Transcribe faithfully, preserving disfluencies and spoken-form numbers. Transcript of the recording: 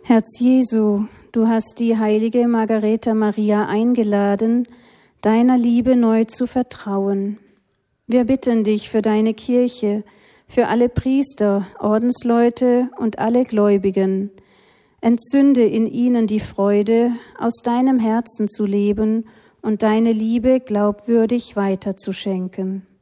Herz Jesu, du hast die heilige Margaretha Maria eingeladen, deiner Liebe neu zu vertrauen. Wir bitten dich für deine Kirche, für alle Priester, Ordensleute und alle Gläubigen. Entzünde in ihnen die Freude, aus deinem Herzen zu leben und deine Liebe glaubwürdig weiterzuschenken.